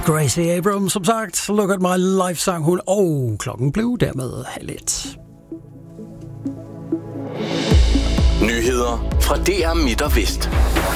Gracie Abrams, som sagt, Look at My Life, sang hun, og klokken blev dermed 12:30. Nyheder fra DR Midt og Vest.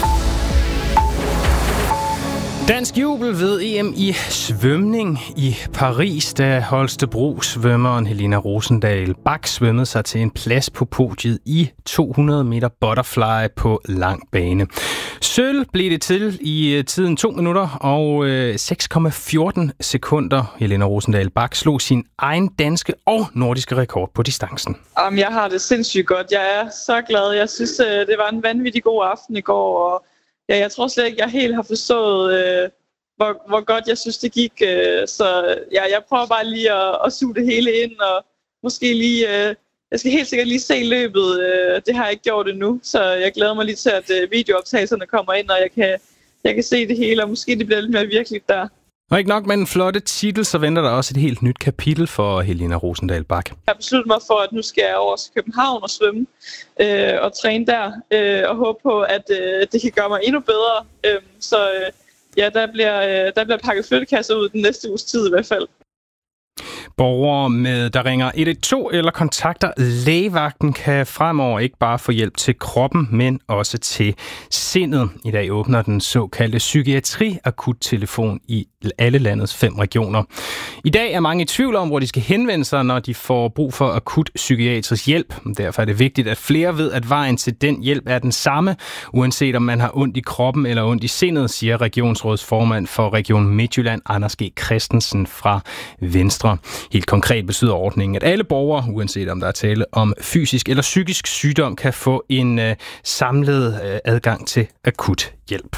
Dansk jubel ved EM i svømning i Paris, da Holstebro-svømmeren Helena Rosendal Bach svømmede sig til en plads på podiet i 200 meter butterfly på lang bane. Sølv blev det til i tiden 2 minutter og 6,14 sekunder. Helena Rosendal Bach slog sin egen danske og nordiske rekord på distancen. Jeg har det sindssygt godt. Jeg er så glad. Jeg synes, det var en vanvittig god aften i går, og ja, jeg tror slet ikke, jeg helt har forstået, hvor godt jeg synes, det gik. Så ja, jeg prøver bare lige at suge det hele ind, og måske lige... jeg skal helt sikkert lige se løbet. Det har jeg ikke gjort endnu, så jeg glæder mig lige til, at videooptagelserne kommer ind, og jeg kan se det hele, og måske det bliver lidt mere virkeligt der. Og ikke nok med en flotte titel, så venter der også et helt nyt kapitel for Helena Rosendal Bach. Jeg har besluttet mig for, at nu skal jeg over til København og svømme og træne der, og håbe på, at det kan gøre mig endnu bedre. Ja, der bliver pakket flyttekasser ud den næste uges tid i hvert fald. Borgere, der ringer 112 eller kontakter lægevagten, kan fremover ikke bare få hjælp til kroppen, men også til sindet. I dag åbner den såkaldte psykiatri-akuttelefon i alle landets 5 regioner. I dag er mange i tvivl om, hvor de skal henvende sig, når de får brug for akut psykiatrisk hjælp. Derfor er det vigtigt, at flere ved, at vejen til den hjælp er den samme, uanset om man har ondt i kroppen eller ondt i sindet, siger regionsrådsformand for Region Midtjylland, Anders G. Christensen fra Venstre. Helt konkret betyder ordningen, at alle borgere, uanset om der er tale om fysisk eller psykisk sygdom, kan få en samlet adgang til akut hjælp.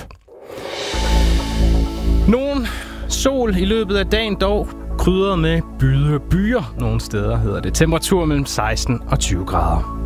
Nogen sol i løbet af dagen, dog krydret med byer. Nogle steder hedder det temperatur mellem 16 og 20 grader.